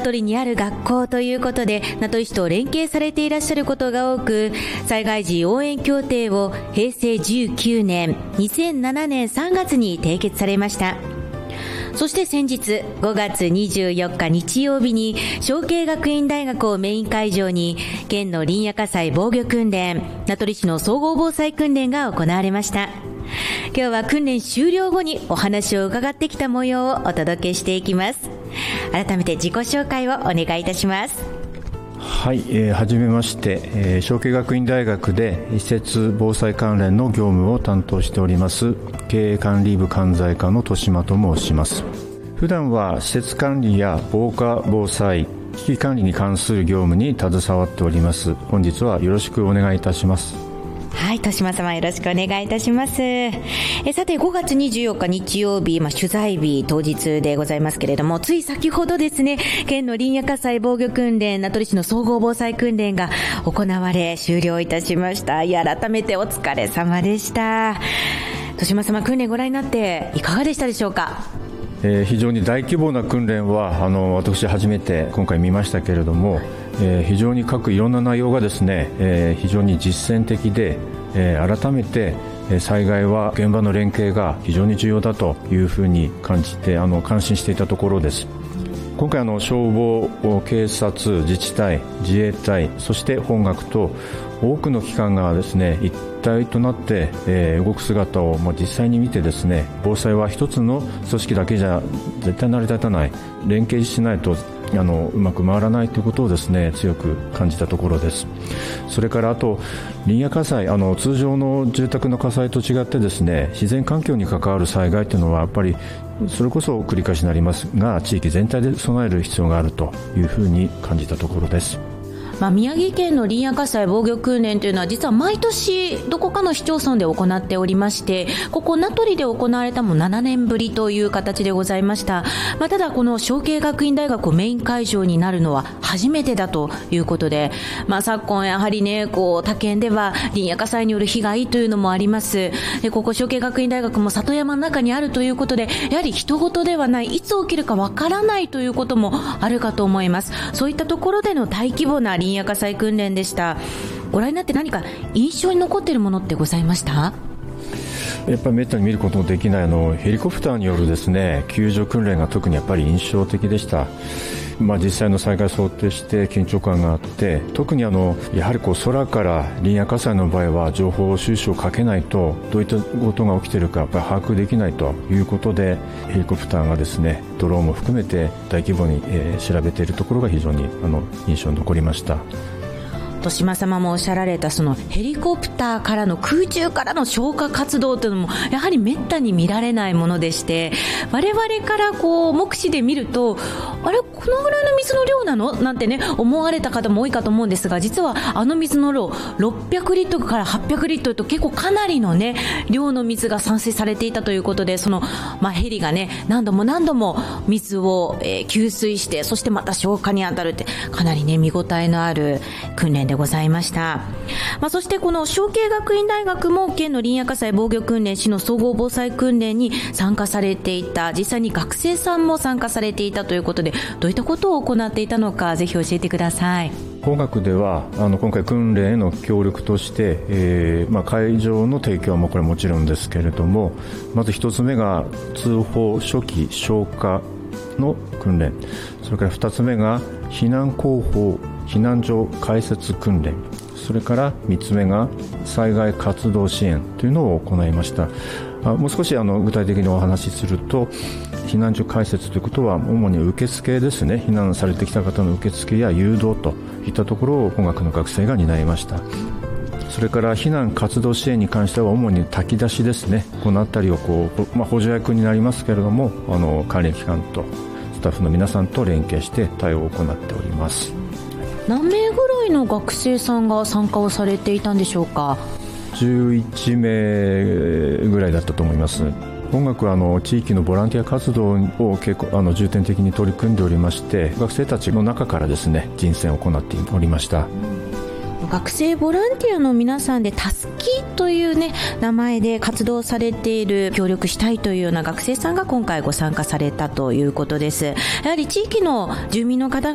取にある学校ということで、名取市と連携されていらっしゃることが多く、災害時応援協定を平成19年、2007年3月に締結されました。そして先日5月24日日曜日に昌慶学院大学をメイン会場に県の林野火災防御訓練、名取市の総合防災訓練が行われました。今日は訓練終了後にお話を伺ってきた模様をお届けしていきます。改めて自己紹介をお願いいたします。 はい、はじめまして、昌慶学院大学で施設防災関連の業務を担当しております経営管理部管財課の豊島と申します。普段は施設管理や防火防災危機管理に関する業務に携わっております。本日はよろしくお願いいたします。 はい、豊島様よろしくお願いいたします。さて5月24日日曜日、取材日当日でございますけれども、つい先ほどですね、県の林野火災防御訓練、名取市の総合防災訓練が行われ終了いたしました。改めてお疲れ様でした。豊島様、訓練ご覧になっていかがでしたでしょうか？ 非常に大規模な訓練は私初めて今回見ましたけれども、非常に各いろんな内容がですね、非常に実践的で、改めて災害は現場の連携が非常に重要だというふうに感じて感心していたところです。今回消防、警察、自治体、自衛隊、そして本学と多くの機関がですね一体となって、動く姿を実際に見てですね、防災は一つの組織だけじゃ絶対成り立たない、連携しないとうまく回らないということをですね強く感じたところです。それからあと林野火災、通常の住宅の火災と違ってですね、自然環境に関わる災害というのはやっぱりそれこそ繰り返しになりますが、地域全体で備える必要があるというふうに感じたところです。 宮城県の林野火災防御訓練というのは実は毎年どこかの市町村で行っておりまして、ここ名取で行われたも7年ぶりという形でございました。ただこの昌慶学院大学をメイン会場になるのは初めてだということで、昨今やはりね他県では林野火災による被害というのもあります。でここ昌慶学院大学も里山の中にあるということで、やはり人事ではない、いつ起きるかわからないということもあるかと思います。そういったところでの大規模な林野火災訓練でした。ご覧になって何か印象に残っているものってございました？ やっぱりめったに見ることのできないヘリコプターによるですね救助訓練が特にやっぱり印象的でした。実際の災害を想定して緊張感があって、特にやはり空から林野火災の場合は情報収集をかけないとどういったことが起きているかやっぱり把握できないということで、ヘリコプターがですねドローンも含めて大規模に調べているところが非常に印象に残りました。 豊島様もおっしゃられたそのヘリコプターからの空中からの消火活動というのもやはりめったに見られないものでして、我々から目視で見るとあれこのぐらいの水の量なのなんてね思われた方も多いかと思うんですが、実は水の量600リットルから800リットルと結構かなりのね量の水が散水されていたということで、そのヘリがね何度も水を給水して、そしてまた消火に当たるってかなりね見応えのある訓練でございました。そしてこの昌慶学院大学も県の林野火災防御訓練、市の総合防災訓練に参加されていた、実際に学生さんも参加されていたということで、どういったことを行っていたのかぜひ教えてください。 本学では今回訓練への協力として、会場の提供はこれもちろんですけれども、まず一つ目が通報初期消火の訓練、それから2つ目が避難広報避難所開設訓練、それから3つ目が災害活動支援というのを行いました。もう少し具体的にお話しすると、避難所開設ということは主に受付ですね、避難されてきた方の受付や誘導といったところを本学の学生が担いました。それから避難活動支援に関しては主に炊き出しですね、このあたりを補助役になりますけれども、管理機関とスタッフの皆さんと連携して対応を行っております。 何名ぐらいの学生さんが参加をされていたんでしょうか ？11名ぐらいだったと思います。本学は地域のボランティア活動を結構重点的に取り組んでおりまして、学生たちの中からですね人選を行っておりました。 学生ボランティアの皆さんでたすきというね名前で活動されている、協力したいというような学生さんが今回ご参加されたということです。やはり地域の住民の方